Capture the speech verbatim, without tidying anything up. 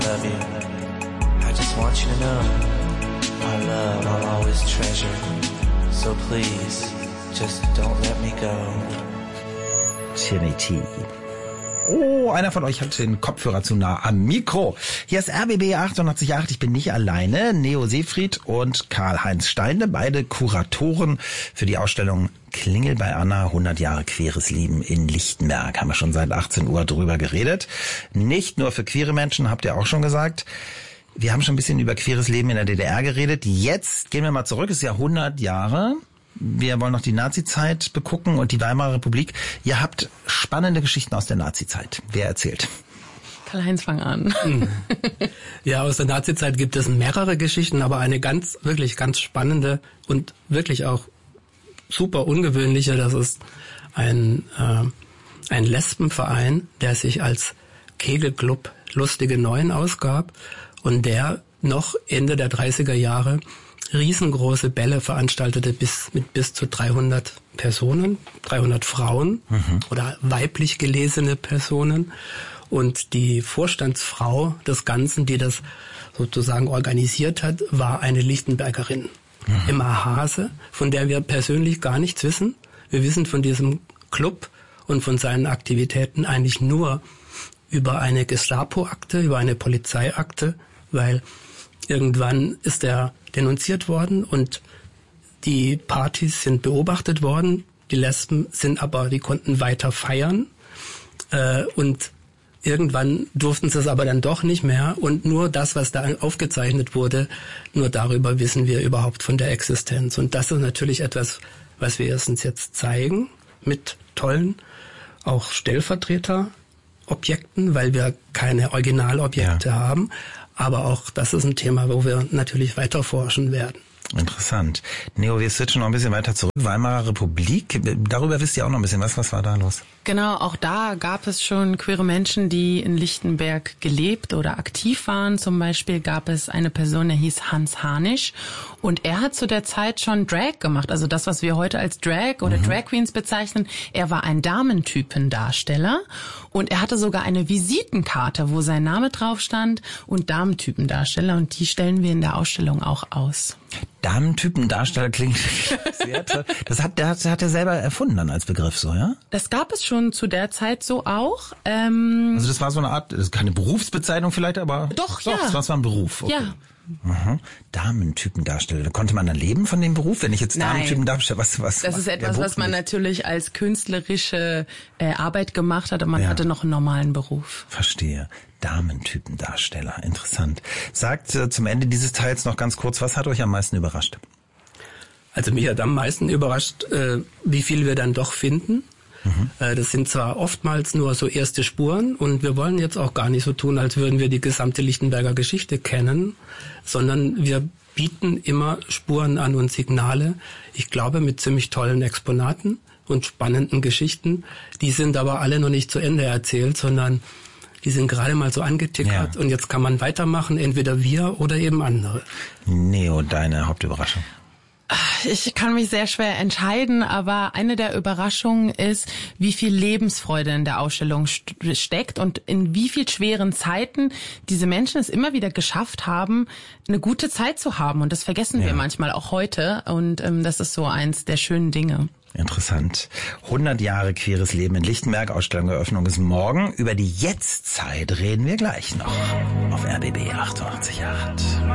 love you. I just want you to know our love I'll always treasure. So please, just don't let me go. Timmy T. Oh, einer von euch hat den Kopfhörer zu nah am Mikro. Hier ist R B B achtundachtzig Komma acht. Ich bin nicht alleine. Neo Seefried und Karl-Heinz Steine, beide Kuratoren für die Ausstellung Klingel bei Anna, hundert Jahre queeres Leben in Lichtenberg. Haben wir schon seit achtzehn Uhr drüber geredet. Nicht nur für queere Menschen, habt ihr auch schon gesagt. Wir haben schon ein bisschen über queeres Leben in der D D R geredet. Jetzt gehen wir mal zurück. Es ist ja hundert Jahre. Wir wollen noch die Nazi-Zeit begucken und die Weimarer Republik. Ihr habt spannende Geschichten aus der Nazi-Zeit. Wer erzählt? Karl-Heinz, fang an. Ja, aus der Nazi-Zeit gibt es mehrere Geschichten, aber eine ganz, wirklich ganz spannende und wirklich auch super ungewöhnliche. Das ist ein, äh, ein Lesbenverein, der sich als Kegelclub Lustige Neuen ausgab und der noch Ende der dreißiger Jahre riesengroße Bälle veranstaltete bis mit bis zu dreihundert Personen, dreihundert Frauen mhm. oder weiblich gelesene Personen. Und die Vorstandsfrau des Ganzen, die das sozusagen organisiert hat, war eine Lichtenbergerin, mhm. Emma Hase, von der wir persönlich gar nichts wissen. Wir wissen von diesem Club und von seinen Aktivitäten eigentlich nur über eine Gestapo-Akte, über eine Polizeiakte, weil irgendwann ist er denunziert worden und die Partys sind beobachtet worden. Die Lesben sind aber, die konnten weiter feiern äh, und irgendwann durften sie es aber dann doch nicht mehr und nur das, was da aufgezeichnet wurde, nur darüber wissen wir überhaupt von der Existenz. Und das ist natürlich etwas, was wir erstens jetzt zeigen mit tollen, auch Stellvertreterobjekten, weil wir keine Originalobjekte ja. haben. Aber auch das ist ein Thema, wo wir natürlich weiter forschen werden. Interessant. Neo, wir switchen noch ein bisschen weiter zurück. Weimarer Republik, darüber wisst ihr auch noch ein bisschen was. Was war da los? Genau, auch da gab es schon queere Menschen, die in Lichtenberg gelebt oder aktiv waren. Zum Beispiel gab es eine Person, der hieß Hans Harnisch. Und er hat zu der Zeit schon Drag gemacht. Also das, was wir heute als Drag oder mhm. Drag Queens bezeichnen. Er war ein Damentypendarsteller. Und er hatte sogar eine Visitenkarte, wo sein Name drauf stand und Damentypendarsteller. Und die stellen wir in der Ausstellung auch aus. Damentypendarsteller klingt sehr toll. Das hat, der hat, hat er selber erfunden dann als Begriff so, ja? Das gab es schon zu der Zeit so auch. Ähm also das war so eine Art, das ist keine Berufsbezeichnung vielleicht, aber... Doch, doch ja. Das war ein Beruf. Okay. Ja. Aha. Damentypendarsteller. Konnte man dann leben von dem Beruf, wenn ich jetzt Damentypen darstelle? Was, was? Das ist etwas, was man natürlich als künstlerische äh, Arbeit gemacht hat, und man ja. hatte noch einen normalen Beruf. Verstehe. Damentypendarsteller. Interessant. Sagt äh, zum Ende dieses Teils noch ganz kurz, was hat euch am meisten überrascht? Also mich hat am meisten überrascht, äh, wie viel wir dann doch finden. Mhm. Äh, das sind zwar oftmals nur so erste Spuren und wir wollen jetzt auch gar nicht so tun, als würden wir die gesamte Lichtenberger Geschichte kennen, sondern wir bieten immer Spuren an und Signale, ich glaube mit ziemlich tollen Exponaten und spannenden Geschichten. Die sind aber alle noch nicht zu Ende erzählt, sondern die sind gerade mal so angetickert ja. und jetzt kann man weitermachen, entweder wir oder eben andere. Neo, deine Hauptüberraschung? Ich kann mich sehr schwer entscheiden, aber eine der Überraschungen ist, wie viel Lebensfreude in der Ausstellung st- steckt und in wie viel schweren Zeiten diese Menschen es immer wieder geschafft haben, eine gute Zeit zu haben. Und das vergessen ja. wir manchmal auch heute. Und ähm, das ist so eins der schönen Dinge. Interessant. hundert Jahre queeres Leben in Lichtenberg. Ausstellungseröffnung ist morgen. Über die Jetztzeit reden wir gleich noch auf R B B achtundachtzig Komma acht.